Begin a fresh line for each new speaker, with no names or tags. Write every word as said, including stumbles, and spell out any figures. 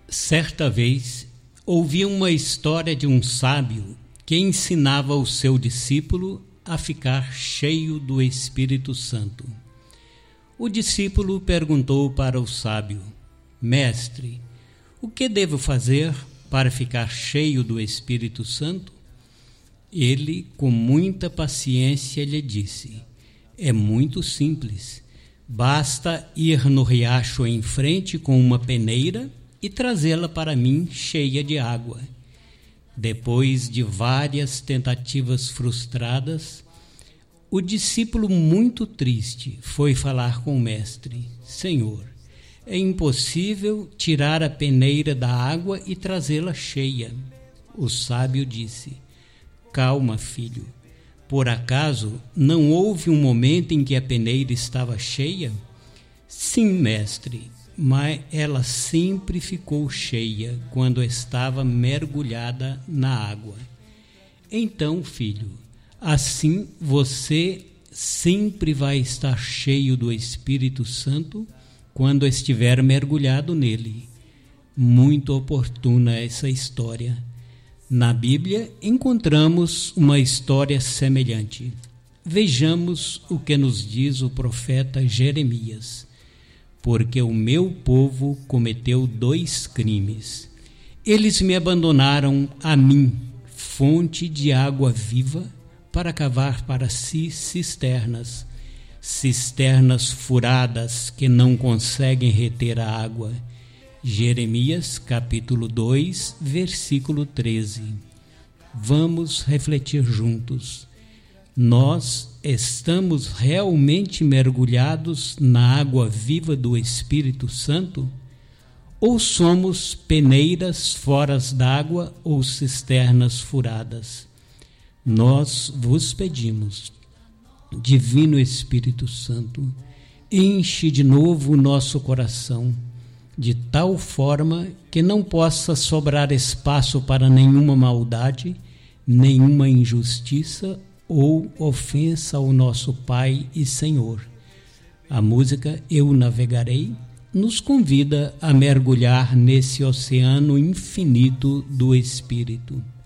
Certa vez, ouvi uma história de um sábio que ensinava o seu discípulo a ficar cheio do Espírito Santo. O discípulo perguntou para o sábio: Mestre, o que devo fazer para ficar cheio do Espírito Santo? Ele, com muita paciência, lhe disse: É muito simples. Basta ir no riacho em frente com uma peneira e trazê-la para mim cheia de água. Depois de várias tentativas frustradas, o discípulo, muito triste, foi falar com o mestre: Senhor, é impossível tirar a peneira da água e trazê-la cheia. O sábio disse: Calma, filho. Por acaso não houve um momento em que a peneira estava cheia? Sim, mestre, mas ela sempre ficou cheia quando estava mergulhada na água. Então, filho, assim você sempre vai estar cheio do Espírito Santo quando estiver mergulhado nele. Muito oportuna essa história. Na Bíblia encontramos uma história semelhante. Vejamos o que nos diz o profeta Jeremias. Porque o meu povo cometeu dois crimes. Eles me abandonaram a mim, fonte de água viva, para cavar para si cisternas, cisternas furadas que não conseguem reter a água. Jeremias capítulo dois, versículo treze. Vamos refletir juntos. Nós estamos realmente mergulhados na água viva do Espírito Santo? Ou somos peneiras fora d'água ou cisternas furadas? Nós vos pedimos, Divino Espírito Santo, enche de novo o nosso coração, de tal forma que não possa sobrar espaço para nenhuma maldade, nenhuma injustiça ou ofensa ao nosso Pai e Senhor. A música Eu Navegarei nos convida a mergulhar nesse oceano infinito do Espírito.